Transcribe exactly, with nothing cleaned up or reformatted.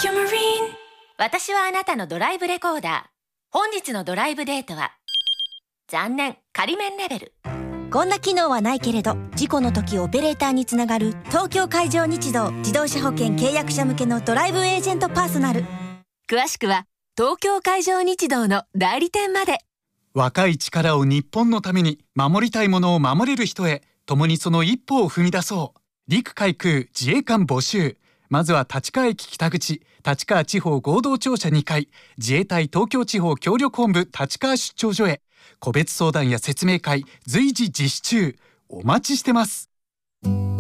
私はあなたのドライブレコーダー。本日のドライブデートは残念、仮免レベル。 こんな機能はないけれど事故の時オペレーターにつながる東京海上日動自動車保険契約者向けのドライブエージェントパーソナル。 詳しくは東京海上日動の代理店まで。 若い力を日本のために、守りたいものを守れる人へ、共にその一歩を踏み出そう。陸海空自衛官募集。まずは立川駅北口、立川地方合同庁舎にかい、自衛隊東京地方協力本部立川出張所へ。個別相談や説明会随時実施中。お待ちしてます。